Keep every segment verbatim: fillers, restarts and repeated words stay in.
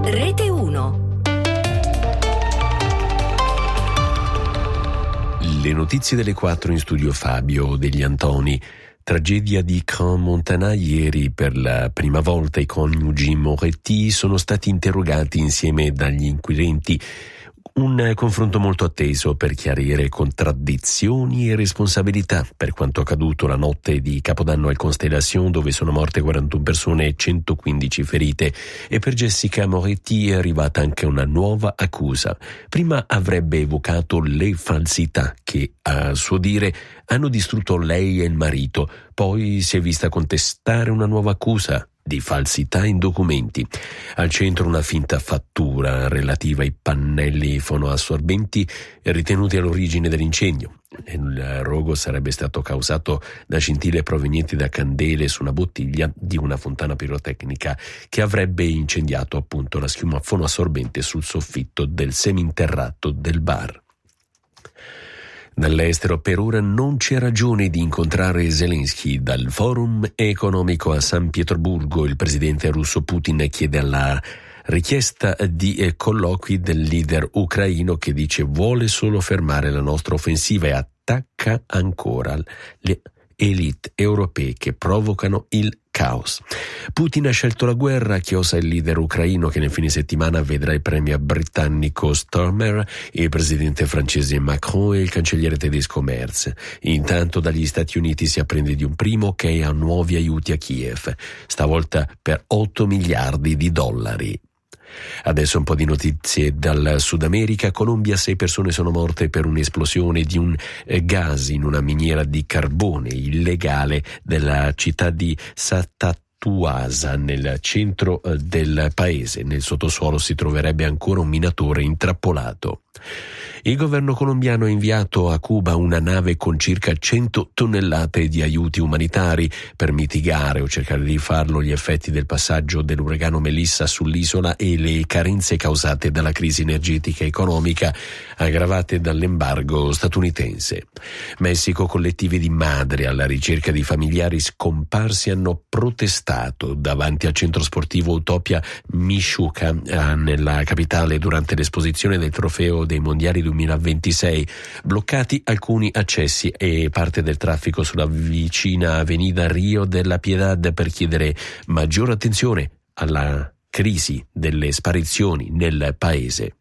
Rete uno. Le notizie delle quattro, in studio Fabio Degli Antoni. Tragedia di Crans-Montana. Ieri per la prima volta i coniugi Moretti sono stati interrogati insieme dagli inquirenti. Un confronto molto atteso per chiarire contraddizioni e responsabilità per quanto accaduto la notte di Capodanno al Constellation, dove sono morte quarantuno persone e centoquindici ferite, e per Jessica Moretti è arrivata anche una nuova accusa. Prima avrebbe evocato le falsità che, a suo dire, hanno distrutto lei e il marito, poi si è vista contestare una nuova accusa di falsità in documenti. Al centro una finta fattura relativa ai pannelli fonoassorbenti ritenuti all'origine dell'incendio. Il rogo sarebbe stato causato da scintille provenienti da candele su una bottiglia di una fontana pirotecnica che avrebbe incendiato appunto la schiuma fonoassorbente sul soffitto del seminterrato del bar. Dall'estero, per ora non c'è ragione di incontrare Zelensky. Dal forum economico a San Pietroburgo il presidente russo Putin chiede alla richiesta di colloqui del leader ucraino, che dice vuole solo fermare la nostra offensiva e attacca ancora le elite europee che provocano il caos. Putin ha scelto la guerra, chiosa il leader ucraino, che nel fine settimana vedrà il premier britannico Starmer, il presidente francese Macron e il cancelliere tedesco Merz. Intanto dagli Stati Uniti si apprende di un primo che ha nuovi aiuti a Kiev, stavolta per otto miliardi di dollari. Adesso un po' di notizie dal Sud America. Colombia, sei persone sono morte per un'esplosione di un gas in una miniera di carbone illegale della città di Satatuasa, nel centro del paese. Nel sottosuolo si troverebbe ancora un minatore intrappolato. Il governo colombiano ha inviato a Cuba una nave con circa cento tonnellate di aiuti umanitari per mitigare o cercare di farlo gli effetti del passaggio dell'uragano Melissa sull'isola e le carenze causate dalla crisi energetica e economica aggravate dall'embargo statunitense. Messico, collettivi di madri alla ricerca di familiari scomparsi hanno protestato davanti al centro sportivo Utopia Michuca nella capitale durante l'esposizione del trofeo dei mondiali duemilaventisei, bloccati alcuni accessi e parte del traffico sulla vicina Avenida Rio de la Piedad per chiedere maggiore attenzione alla crisi delle sparizioni nel paese.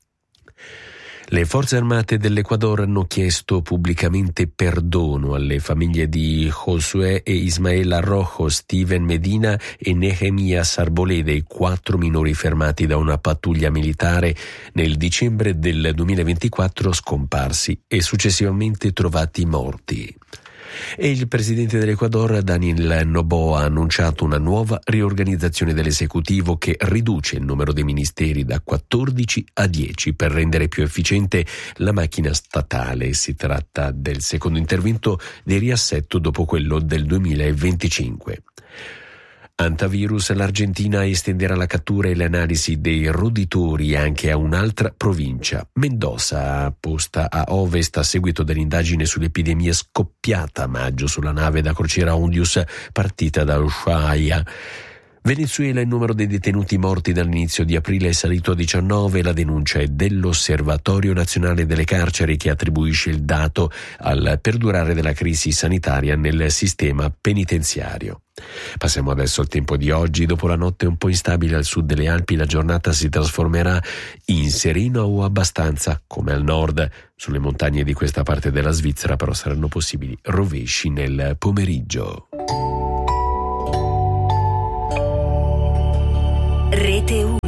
Le forze armate dell'Ecuador hanno chiesto pubblicamente perdono alle famiglie di Josué e Ismael Rojo, Steven Medina e Nehemias Arboleda, i quattro minori fermati da una pattuglia militare nel dicembre del duemilaventiquattro, scomparsi e successivamente trovati morti. E il presidente dell'Ecuador, Daniel Noboa, ha annunciato una nuova riorganizzazione dell'esecutivo che riduce il numero dei ministeri da quattordici a dieci per rendere più efficiente la macchina statale. Si tratta del secondo intervento di riassetto dopo quello del duemilaventicinque. Antivirus, l'Argentina estenderà la cattura e l'analisi dei roditori anche a un'altra provincia. Mendoza, posta a ovest a seguito dell'indagine sull'epidemia scoppiata a maggio sulla nave da crociera Ondius partita da Ushuaia. Venezuela, il numero dei detenuti morti dall'inizio di aprile è salito a diciannove. La denuncia è dell'Osservatorio Nazionale delle Carceri, che attribuisce il dato al perdurare della crisi sanitaria nel sistema penitenziario. Passiamo adesso al tempo di oggi. Dopo la notte un po' instabile al sud delle Alpi, la giornata si trasformerà in serena o abbastanza, come al nord. Sulle montagne di questa parte della Svizzera però saranno possibili rovesci nel pomeriggio. Rete uno.